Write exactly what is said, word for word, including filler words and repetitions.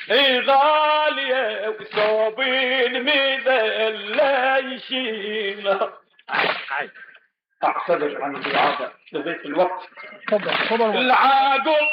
اي غالية وصوبين مثل لا يشيلها. اعتذر عن الإعادة لضيق الوقت. تفضل تفضل. العاقل